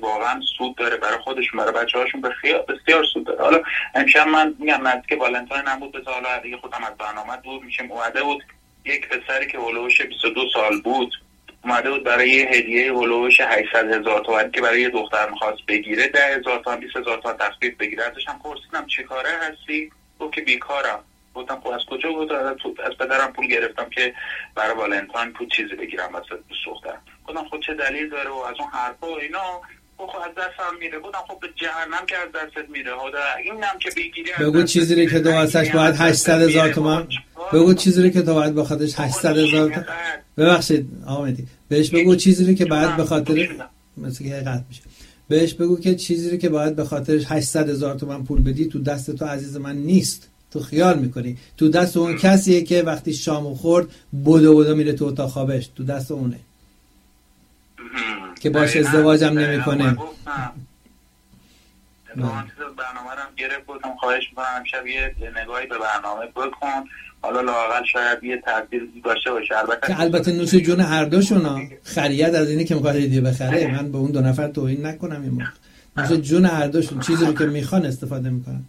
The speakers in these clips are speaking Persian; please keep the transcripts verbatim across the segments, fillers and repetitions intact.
واقعا سود داره برای خودشون، برای بچه‌هاشون بسیار بسیار سود داره. حالا امشب من میگم نزدیک والنتاین هم بود، به حالا دیگه خودم از برنامه دور میشم، اومده بود یک پسری که هولوش بیست و دو سال بود، اومده بود برای یه هدیه هولوش هشتصد هزار تومان که برای یه دختر می‌خواست بگیره، ده هزار تومان بیست هزار تومان تخفیف بگیره. ازش هم پرسیدم چه کاره هستی؟ گفت که بیکارم. گفتم خب از کجا بود؟ از پدرم پول گرفتم که برای والنتاین پول چیزی بگیرم واسه دوست دخترم. گفتم خب چه دلیل داره و از اون حرفا و اینا. خب از دستم میره. گفتم خب به جهنم که از دستت میره. خدا اینم که بگیری بگو چیزی رو که تو واسش باید هشتصد هزار تومان، بگو چیزی رو که تو باید بخاطرش هشتصد هزار تومان. ببخشید آقا مهدی، بهش بگو چیزی رو که باید به خاطر مثل که قطع میشه، بهش بگو که چیزی رو که باید به خاطرش هشتصد هزار تومان پول بدی تو دست تو عزیز من نیست. تو خیال میکنی تو دست اون کسیه که وقتی شامو خورد بودو بودو میره تو اتاق خوابش، تو دست اونه که باش ازدواجم نمیکنه. برنامه رو گرفت، گفتم خواهش میکنم امشب یه نگاهی به برنامه بکن، حالا لااقل شاید یه تاثیر داشته باشه. البته که البته نوش جون هر دوشونا، خرید از اینی که میخواد هدیه بخره، من به اون دو نفر توهین نکنم، این موقع نوش جون هر دوشون، چیزی رو که میخوان استفاده میکنن.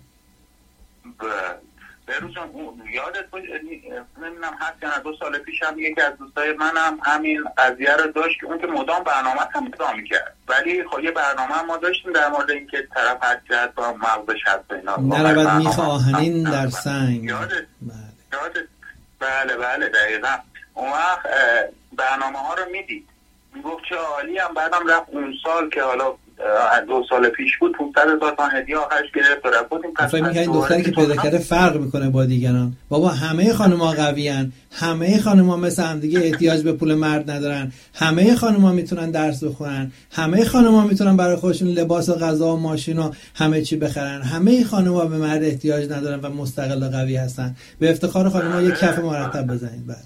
بهروز جان یادت باشه نمیدونم هست یا نه، دو سال پیش هم یکی از دوستای منم همین قضیه رو داشت که اون که مدام برنامه هم ادامه میکرد، ولی خب یه برنامه ما داشتیم در مورد اینکه طرف هر جهت با مغزش هست اینا نرود میخ آهنین در سنگ. یادت یادت بله بله دقیقا. اون وقت برنامه ها رو میدید میگفت چه عالی، هم بعدم رفت اون سال که حالا دو سال پیش بود پانصد هزار تومان هدیه آخرش گرفت و رفت. بودیم فکر می‌کنی این دختری که پیدا کرده فرق میکنه با دیگران؟ بابا همه خانم‌ها قویان، همه خانم‌ها مثل هم دیگه احتیاج به پول مرد ندارن، همه خانم‌ها میتونن درس بخونن، همه خانم‌ها میتونن برای خودشون لباس و غذا و ماشین و همه چی بخرن، همه خانم‌ها به مرد احتیاج ندارن و مستقل و قوی هستن. به افتخار خانم‌ها یک کف مرتب بزنید. بعد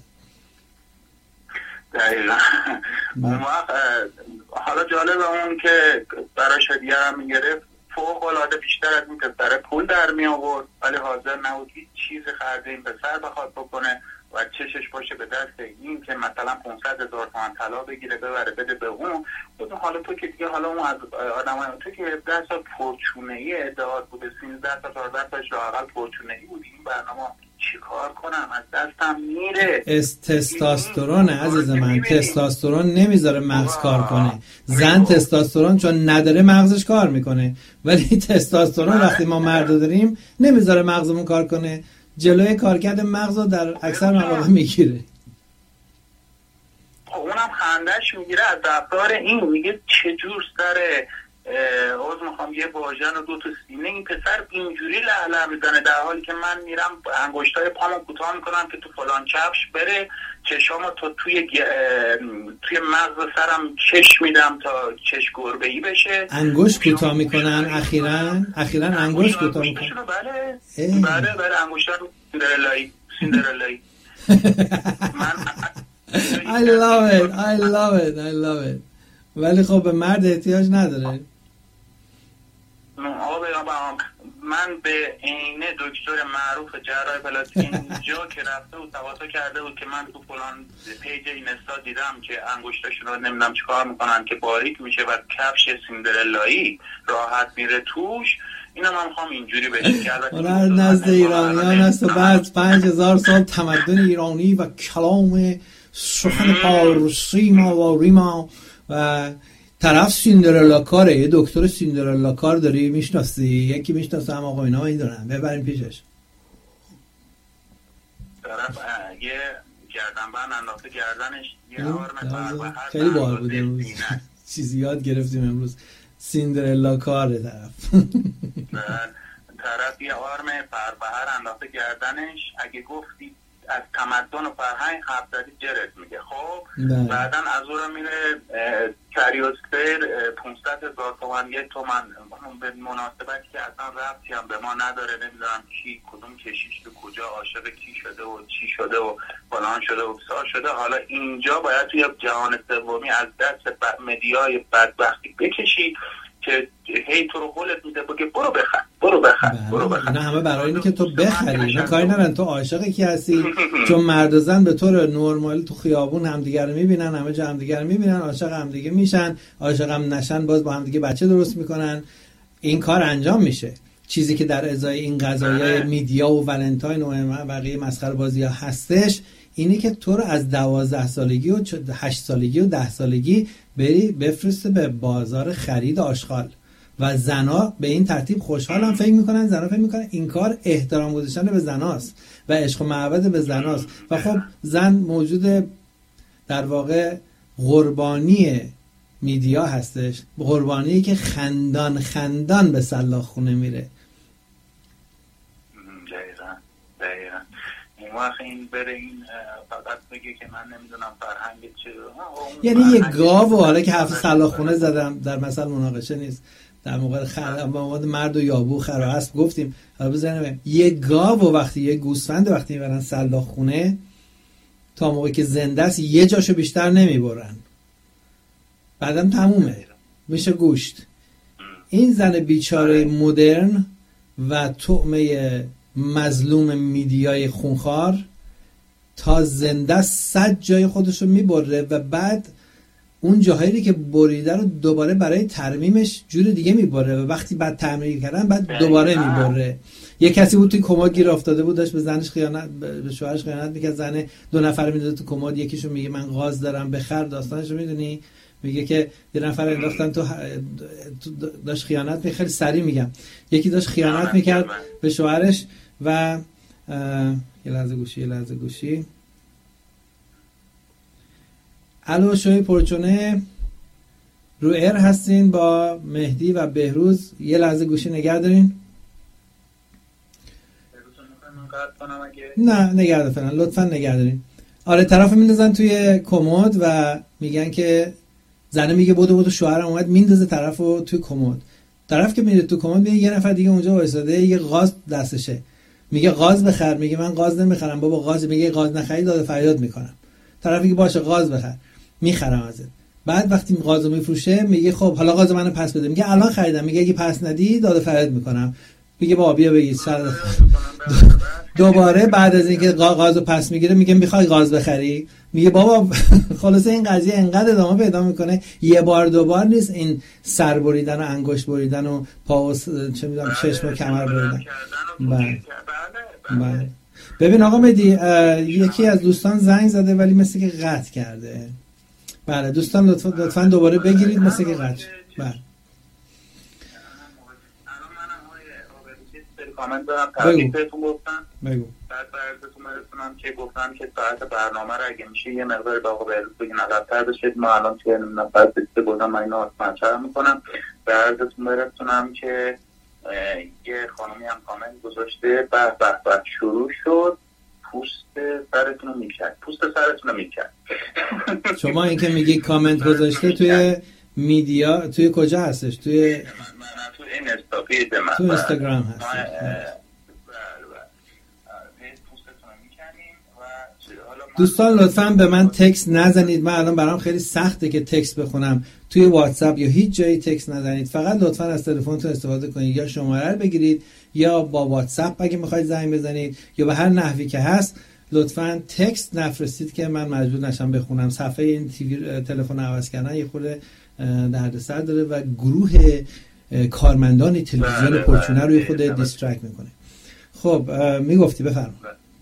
دقیقاً. اون وقت حالا جالب اون که براش هدیه هم میگرفت فوق العاده بیشتر از این پسر پول در می آورد، ولی حاضر نبود هیچ چیز خرج این پسر بخواد بکنه و چشش باشه به دست این که مثلا پانصد هزار تومان طلا بگیره ببره بده به اون. بودم حالا تو که دیگه حالا اون از آدمای تو که هفده سال پرچونه‌ای ادعات بوده، سیزده تا چهارده تاش لااقل پرچونه‌ای بود، این برنامه چیکار کنم از دستم میره. تستوسترون عزیز من، تستوسترون نمیذاره مغز کار کنه. زن تستوسترون چون نداره مغزش کار میکنه، ولی تستوسترون وقتی ما مرد داریم نمیذاره مغزمون کار کنه، جلوی کارکرد مغز رو در اکثر مواقع میگیره. اونم خندش میگیره از رفتار این، میگه چجور سره عوض میخوام یه واژن و دو تا سینه این پسر اینجوری لعله میزنه، در حالی که من میرم انگشتای پامو کوتاه میکنم که تو فلان کفش بره، چشامو تا توی گ... توی مغز سرم چش میدم تا چش گربه‌ای بشه. انگشت کوتاه میکنن اخیراً اخیراً انگشت کوتاه میکنن. بله بله بله انگشتا رو سیندرلایی سیندرلایی من I love it I love it I love it. ولی خب به مرد احتیاج نداره. من به عینه دکتر معروف جراح پلاستیک اینجا که رفته و تواصل کرده بود که من تو فلان پیج اینستا دیدم که انگشتاشون رو نمیدونم چیکار میکنن که باریک میشه و کفش سیندرلایی راحت میره توش. اینا من میخوام اینجوری بشه که البته نزد ایرانیان است و بعد پنج هزار سال تمدن ایرانی و کلام سخن پارسی ما و ریما و طرف سیندرلا کاره. یه دکتر سیندرلا کار داری میشناسی؟ یکی میشناسه هم آقا اینا میدونن، ببریم پیشش. طرف یه گردنبند انداخته گردنش یه آرم خیلی باحال بود امروز چیزی یاد گرفتیم امروز. سیندرلا کاره طرف طرف یه آرم فربهر انداخته گردنش، اگه گفتی از تمدن و فرهنگ حرف زدی جرت میگه. خب بعدن از اون رو میره کریوسفر پانصد هزار تومان یک تومن به مناسبتی که اصلا ربطی هم به ما نداره، نمیدونم کی کدوم کشیش تو کجا عاشق کی شده و چی شده و فلان شده و بسار شده. حالا اینجا باید توی جهان سومی از دست مدیای بدبختی بکشی که هی تو رو قولت میده بگه برو بخر برو بخر برو بخر. اینا همه برای اینه که تو بخری، اینا کاری ندارن تو عاشق کی هستی. چون مرد و زن به طور نرمال تو خیابون همدیگه رو میبینن، همه جا همدیگه رو میبینن، عاشق همدیگه میشن، عاشق هم نشن باز با همدیگه بچه درست میکنن، این کار انجام میشه. چیزی که در ازای این قضایای میدیا و ولنتاین و بقیه مسخره بازی‌ها هستش اینه که تو رو از دوازده سالگی و هشت سالگی و ده سالگی بری بفرسته به بازار خرید آشغال و زنا به این ترتیب خوشحالن، فکر میکنن زنا فکر میکنن این کار احترام گذاشتن به زناست و عشق و محبت به زناست و خب زن موجود در واقع قربانی میدیا هستش، قربانی که خندان خندان به سلاخ خونه میره. دقیقا دقیقا این وقت این بره این فقط بگه که من نمیدونم فرهنگ چه، یعنی یه گاو و حالا که هفت سلاخ خونه زدم در مثل مناقشه نیست، در موقع خر مواد مرد و یابو خر و اسب گفتیم، حالا بزنیم یه گاو و وقتی یه گوسفند وقتی میبرن سلاخ خونه تا موقعی که زنده است یه جاشو بیشتر نمیبرن، بعدم تمومه میشه گوشت. این زن بیچاره مدرن و طعمه مظلوم میدیای خونخوار تا زنده صد جای خودشو میبره و بعد اون جاهایی که بریده رو دوباره برای ترمیمش جور دیگه میبره و وقتی بعد ترمیم کردن بعد دوباره میبره. یه کسی بود توی کمد گیر افتاده بود، داشت به زنش خیانت به شوهرش خیانت میکرد، زن دو نفر میداده تو کمد، یکیشون میگه من غاز دارم بخر، داستانشو میدونی، میگه که یه نفر انداختن تو داشت خیانت می خیلی سریع میگم یکی داشت خیانت میکرد به شوهرش و یه لحظه گوشی یه لحظه گوشی الو شوی پرچونه رو ایر هستین با مهدی و بهروز، یه لحظه گوشی نگه دارین. نه نگه دار فعلا، لطفا نگه دارین. آره طرف میندازن توی کمد و میگن که زنه میگه بودو بودو شوهرم اومد میندازه طرفو توی کمد، طرف که میره تو کمد میگه یه نفر دیگه اونجا وایساده یه غاز دستشه، میگه غاز بخر، میگه من غاز نمیخرم بابا غاز، میگه غاز نخری داده فریاد میکنم، طرف میگه باشه غاز بخر میخرم ازت. بعد وقتی غازو میفروشه میگه خب حالا غاز منو پس بده، میگه الان خریدم، میگه اگه پس ندی داده فریاد میکنم، میگه بابا بیا بگیر سر دوباره بعد از اینکه غازو پس میگیره میگه میخوای غاز بخری، میگه بابا خلاصه این قضیه انقدر ادامه پیدا میکنه، یه بار دو بار نیست این سر بریدن و انگشت بریدن و پا و چه میدونم چشم و کمر بریدن. بله بله. ببین آقا مهدی یکی از دوستان زنگ زده ولی مثل که قطع کرده. بله دوستان لطفا لطفا دوباره بگیرید، مثل که قطع. بله کامنت دارم تبریک بهتون گفتم. بگو. بعد براتون برسونم که گفتم که ساعت برنامه رو اگه میشه یه مقدار با آقا بهروز بگین عقب‌تر بشید، ما الان توی نفر سه بودم من اینو مطرح میکنم. براتون برسونم که یه خانمی هم کامنت گذاشته به به به شروع شد پوست سرتون رو میکرد، پوست سرتون رو میکرد. شما این که میگی کامنت گذاشته توی میدیا توی کجا هستش؟ توی تو این استاپید من تو اینستاگرام هست. دوستان لطفاً به من تکست نزنید، من الان برام خیلی سخته که تکست بخونم توی واتساپ یا هیچ جایی تکست نزنید، فقط لطفاً از تلفنتون استفاده کنید، یا شماره رو بگیرید یا با واتساپ اگه میخواید زنگ بزنید یا به هر نحوی که هست لطفاً تکست نفرستید که من مجبور نشم بخونم. صفحه این تیوی تلفن عوض کردن یه خورده دردسر داره و گروه کارمندان تلویزیون پرچونه روی خود دیسترکت میکنه. خب میگفتی بفرمایید.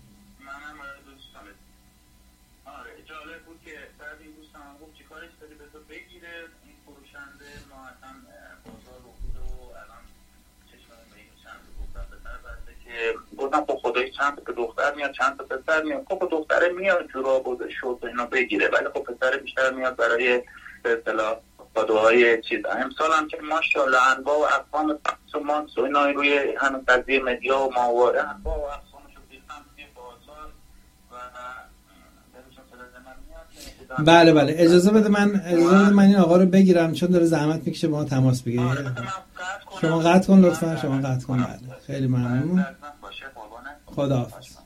گفتم خب خدایی چند تا دختر میاد چند تا پسر میاد، خب دختره میاد جوراب و شورت و اینا بگیره، ولی خب پسر بیشتر میاد برای به اصطلاح کادوهای چیز. امسال هم که ماشاءالله انواع و اقسام سامان و اینا روی همین قضیه مدیا و ماهواره انواع و اقسامش رو دیدم توی بازار و بهشون سلام میاد. بله بله اجازه بده من اجازه بده من این آقا رو بگیرم چون داره زحمت میکشه با ما تماس بگیره. شما قطع کن لطفا، شما قطع کن. بله خیلی ممنون. خداحافظ.